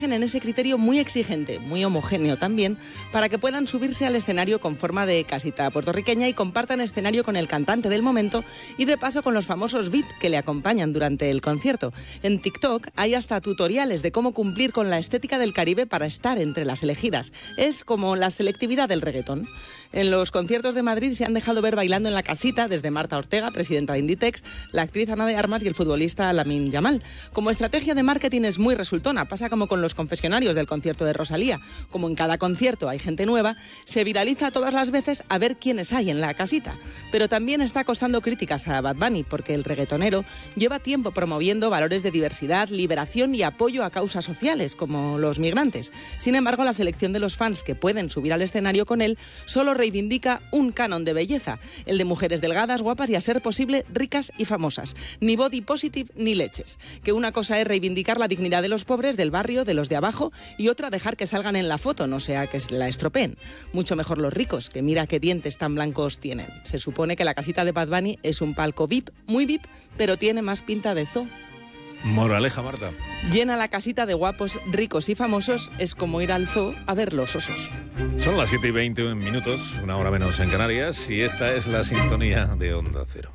en ese criterio muy exigente, muy homogéneo también, para que puedan subirse al escenario con forma de casita puertorriqueña y compartan escenario con el cantante del momento y de paso con los famosos VIP que le acompañan durante el concierto. En TikTok hay hasta tutoriales de cómo cumplir con la estética del Caribe para estar entre las elegidas. Es como la selectividad del reggaetón. En los conciertos de Madrid se han dejado ver bailando en la casita desde Marta Ortega, presidenta de Inditex, la actriz Ana de Armas y el futbolista Lamine Yamal. Como estrategia de marketing es muy resultona, pasa como con los confesionarios del concierto de Rosalía. Como en cada concierto hay gente nueva, se viraliza todas las veces a ver quiénes hay en la casita. Pero también está costando críticas a Bad Bunny, porque el reggaetonero lleva tiempo promoviendo valores de diversidad, liberación y apoyo a causas sociales, como los migrantes. Sin embargo, la selección de los fans que pueden subir al escenario con él solo reivindica un canon de belleza, el de mujeres delgadas, guapas y, a ser posible, ricas y famosas. Ni body positive ni leches. Que una cosa es reivindicar la dignidad de los pobres, del barrio, de los de abajo, y otra dejar que salgan en la foto, no sea que la estropeen. Mucho mejor los ricos, que mira qué dientes tan blancos tienen. Se supone que la casita de Bad Bunny es un palco VIP, muy VIP, pero tiene más pinta de zoo. Moraleja, Marta. Llena la casita de guapos, ricos y famosos es como ir al zoo a ver los osos. Son las 7:20 minutos, una hora menos en Canarias, y esta es la sintonía de Onda Cero.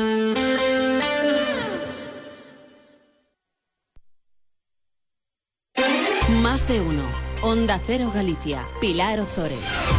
Más de uno. Onda Cero Galicia. Pilar Ozores.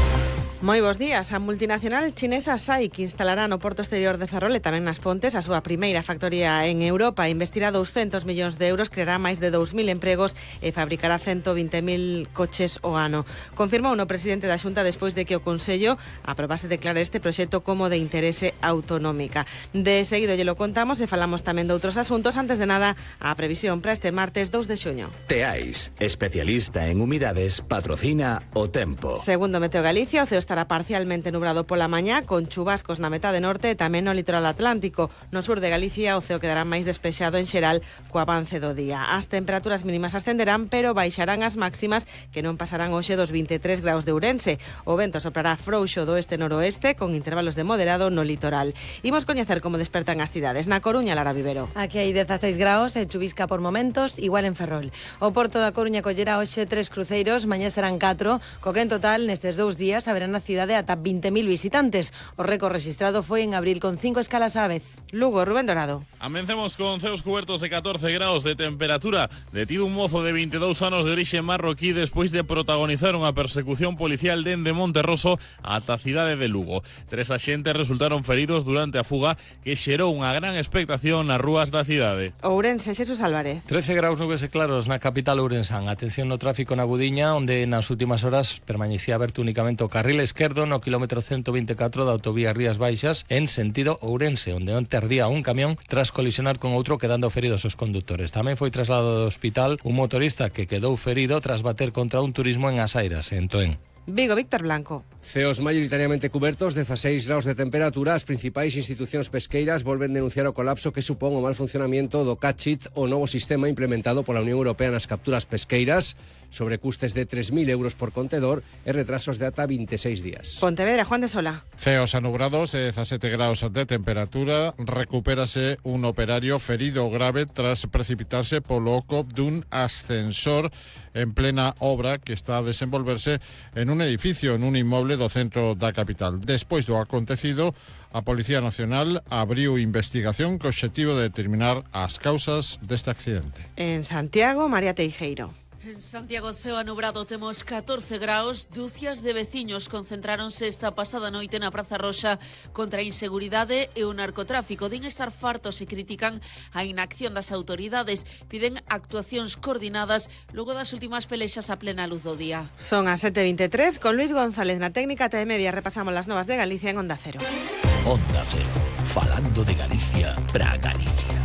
Moi bons días. A multinacional chinesa SAIC instalará no porto exterior de Ferrol e tamén nas Pontes a súa primeira factoría en Europa. Investirá 200 millóns de euros, creará máis de 2.000 empregos e fabricará 120.000 coches ao ano. Confirmou o presidente da Xunta despois de que o Consello aprobase declarar este proxecto como de interese autonómica. De seguido lle lo contamos e falamos tamén de outros asuntos. Antes de nada, a previsión para este martes 2 de xuño. Teais, especialista en humidades, patrocina o tempo. Segundo Meteo Galicia, o ceo estará parcialmente nublado pola mañá, con chubascos na metade norte e tamén no litoral atlántico. No sur de Galicia o ceo quedará máis despexado en xeral co avance do día. As temperaturas mínimas ascenderán, pero baixarán as máximas, que non pasarán hoxe dos 23 graus de Ourense. O vento soprará frouxo do oeste-noroeste, con intervalos de moderado no litoral. Imos coñecer como despertan as cidades. Na Coruña, Lara Vivero. Aquí hai 16 graus e chuvisca por momentos, igual en Ferrol. O Porto da Coruña collera hoxe 3 cruceiros, mañá serán 4, co que en total nestes 2 días haberá na cidade ata 20.000 visitantes. O récord registrado foi en abril con 5 escalas á vez. Lugo, Rubén Dorado. Amencemos con ceos cubertos de 14 graus de temperatura. Detido un mozo de 22 anos de orixe marroquí despois de protagonizar unha persecución policial dende Monterroso ata a cidade de Lugo. 3 axentes resultaron feridos durante a fuga, que xerou unha gran expectación nas rúas da cidade. Ourense, Xesús Álvarez. 13 graus nubes e claros na capital ourensán. Atención no tráfico na Budiña, onde nas últimas horas permanecía aberto únicamente o carril esquerdo no kilómetro 124 da autovía Rías Baixas en sentido Ourense, onde onte ardía un camión tras colisionar con outro, quedando feridos os condutores. Tamén foi trasladado ao hospital un motorista que quedou ferido tras bater contra un turismo en Asairas, en Toén. Vigo, Víctor Blanco. Ceos maioritariamente cubertos, 16 graus de temperatura. As principais institucións pesqueiras volven denunciar o colapso que supón o mal funcionamento do CATCHIT, o novo sistema implementado pola Unión Europea nas capturas pesqueiras, sobre custes de 3.000 euros por contedor e retrasos de ata 26 días. Pontevedra, Juan de Sola. Ceos anubrados e 17 graus de temperatura. Recupérase un operario ferido grave tras precipitarse polo oco dun ascensor en plena obra que está a desenvolverse en un edificio, en un inmoble do centro da capital. Despois do acontecido, a Policía Nacional abriu investigación co obxectivo de determinar as causas deste accidente. En Santiago, María Teijeiro. En Santiago, ceo anubrado, temos 14 graus. Dúcias de veciños concentráronse esta pasada noite na Praza Roxa contra a inseguridade e o narcotráfico. Din estar fartos e critican a inacción das autoridades. Piden actuacións coordinadas logo das últimas pelexas a plena luz do día. Son as 7:23, con Luis González na técnica T-Media. Repasamos las novas de Galicia en Onda Cero. Onda Cero, falando de Galicia para Galicia.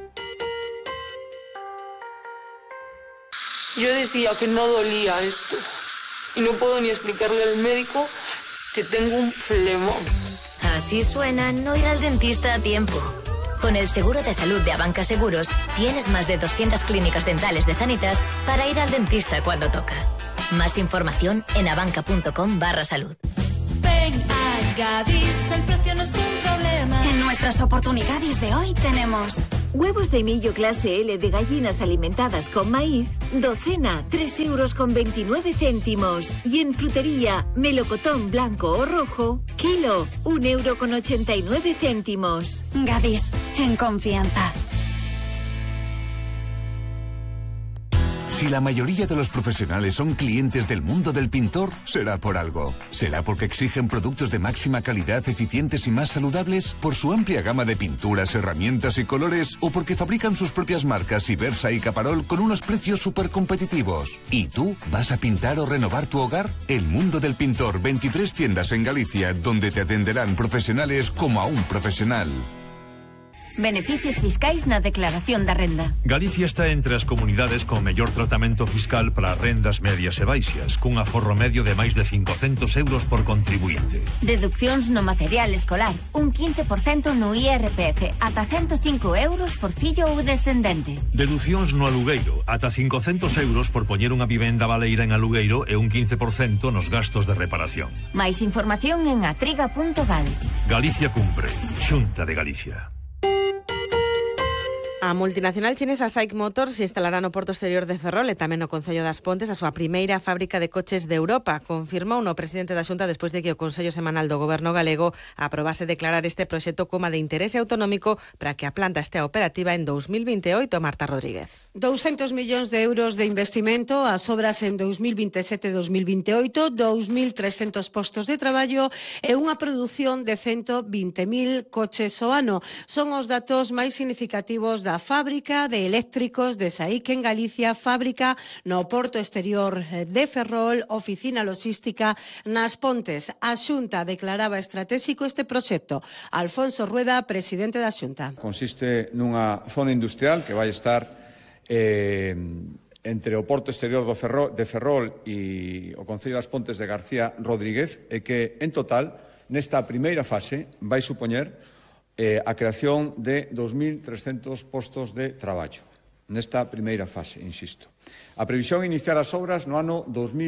Yo decía que no dolía esto y no puedo ni explicarle al médico que tengo un flemón. Así suena no ir al dentista a tiempo. Con el seguro de salud de Abanca Seguros tienes más de 200 clínicas dentales de Sanitas para ir al dentista cuando toca. Más información en abanca.com/salud. Ven a Gadis, el precio no es un problema. En nuestras oportunidades de hoy tenemos Huevos de millo clase L de gallinas alimentadas con maíz, docena 3,29 €. Y en frutería, melocotón blanco o rojo, kilo 1,89 €. Gadis, en confianza. Si la mayoría de los profesionales son clientes del mundo del pintor, será por algo. ¿Será porque exigen productos de máxima calidad, eficientes y más saludables? ¿Por su amplia gama de pinturas, herramientas y colores? ¿O porque fabrican sus propias marcas Ibersa y Caparol con unos precios súper competitivos? ¿Y tú? ¿Vas a pintar o renovar tu hogar? El mundo del pintor, 23 tiendas en Galicia, donde te atenderán profesionales como a un profesional. Beneficios fiscais na declaración da renda. Galicia está entre as comunidades con mellor tratamento fiscal para rendas medias e baixas, cun aforro medio de máis de 500 € por contribuinte. Deduccións no material escolar, un 15% no IRPF, ata 105 € por fillo ou descendente. Deducións no alugueiro, ata 500 € por poñer unha vivenda baleira en alugueiro e un 15% nos gastos de reparación. Máis información en atriga.gal. Galicia cumpre. Xunta de Galicia. A multinacional chinesa SAIC Motors se instalará no Porto Exterior de Ferrol e tamén no Concello das Pontes a súa primeira fábrica de coches de Europa. Confirmou o presidente da Xunta despois de que o Consello Semanal do Goberno galego aprobase declarar este proxecto como de interese autonómico para que a planta estea operativa en 2028. Marta Rodríguez. 200 millóns de euros de investimento, as obras en 2027-2028, 2.300 postos de traballo e unha produción de 120.000 coches ao ano. Son os datos máis significativos da fábrica de eléctricos de SAIC en Galicia, fábrica no Porto Exterior de Ferrol, oficina logística nas Pontes. A Xunta declaraba estratégico este proxecto. Alfonso Rueda, presidente da Xunta. Consiste nunha zona industrial que vai estar entre o Porto Exterior de Ferrol e o Concello das Pontes de García Rodríguez e que, en total, nesta primeira fase vai supoñer a creación de 2.300 postos de traballo. Nesta primeira fase, insisto. A previsión é iniciar as obras no ano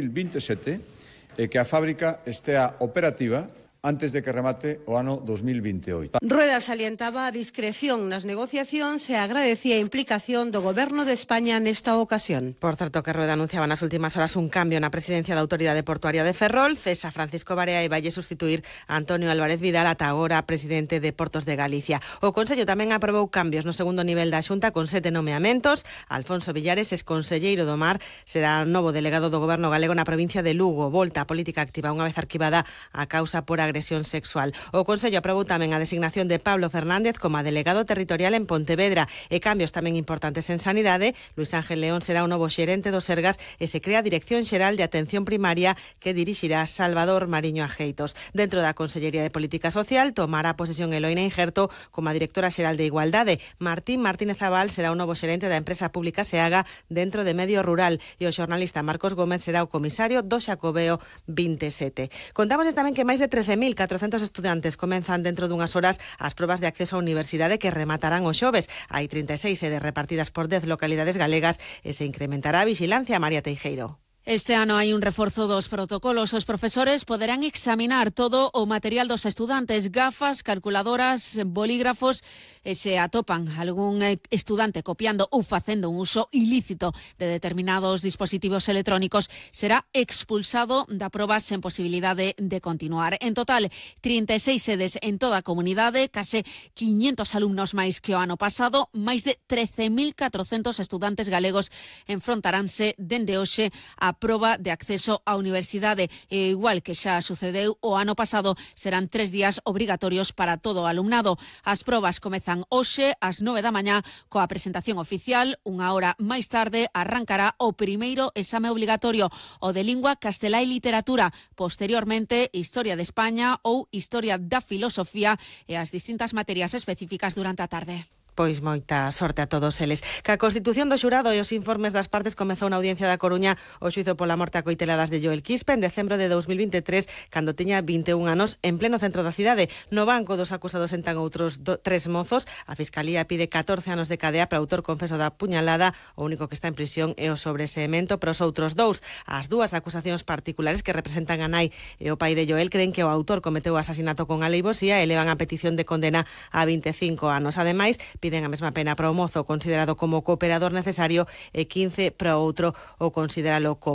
2027 e que a fábrica estea operativa antes de que remate o ano 2028. Rueda salientaba a discreción nas negociacións e agradecía a implicación do Goberno de España nesta ocasión. Por certo, que Rueda anunciaba nas últimas horas un cambio na presidencia da Autoridade Portuaria de Ferrol. Cesa Francisco Barea e valle sustituir a Antonio Álvarez Vidal, ata agora presidente de Portos de Galicia. O Consello tamén aprobou cambios no segundo nivel da Xunta con 7 nomeamentos. Alfonso Villares, exconselleiro do Mar, será novo delegado do Goberno galego na provincia de Lugo. Volta a política activa unha vez arquivada a causa por agresión sexual. O Consello aprobou tamén a designación de Pablo Fernández como delegado territorial en Pontevedra e cambios tamén importantes en Sanidade. Luis Ángel León será o novo xerente do Sergas e se crea a Dirección Xeral de Atención Primaria que dirixirá Salvador Mariño Ajeitos. Dentro da Consellería de Política Social tomará posesión Eloína Injerto como a directora xeral de Igualdade. Martín Martínez Abal será o novo xerente da empresa pública SEAGA dentro de Medio Rural e o xornalista Marcos Gómez será o comisario do Xacobeo 27. Contamos tamén que máis de 13.400 estudantes comenzan dentro dunhas horas as probas de acceso á universidade que rematarán o xoves. Hai 36 sedes repartidas por 10 localidades galegas e se incrementará a vixilancia. María Teijeiro. Este ano hai un reforzo dos protocolos. Os profesores poderán examinar todo o material dos estudantes, gafas, calculadoras, bolígrafos, e se atopan algún estudante copiando ou facendo un uso ilícito de determinados dispositivos electrónicos, será expulsado da proba sen posibilidade de continuar. En total, 36 sedes en toda a comunidade, case 500 alumnos máis que o ano pasado, máis de 13.400 estudantes galegos enfrontaránse dende hoxe a proba de acceso á universidade. E igual que xa sucedeu o ano pasado, serán 3 días obrigatorios para todo o alumnado. As probas comezan hoxe ás 9 da mañá coa presentación oficial. Unha hora máis tarde arrancará o primeiro exame obligatorio, o de lingua castelá e literatura. Posteriormente, Historia de España ou Historia da Filosofía e as distintas materias específicas durante a tarde. Pois moita sorte a todos eles. Que a constitución do xurado e os informes das partes comezou na Audiencia da Coruña o xuízo pola morte a coiteladas de Joel Quispe en decembro de 2023, cando tiña 21 anos, en pleno centro da cidade. No banco dos acusados sentan outros 3 mozos. A Fiscalía pide 14 anos de cadea para o autor confeso da puñalada. O único que está en prisión é o sobreseemento, pero os outros 2. As dúas acusacións particulares que representan a nai e o pai de Joel creen que o autor cometeu o asasinato con alevosía e levan a petición de condena a 25 anos. Ademais, piden a mesma pena para o mozo considerado como cooperador necesario e 15 para o outro o consideralo como